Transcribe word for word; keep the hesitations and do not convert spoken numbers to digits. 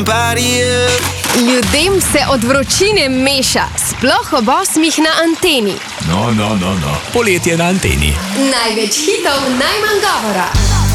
party up. Ljudem se od vročine meša, sploh ob osmih na anteni. No, no, no, no. Poletje na anteni. Največ hitov, najmanj govora.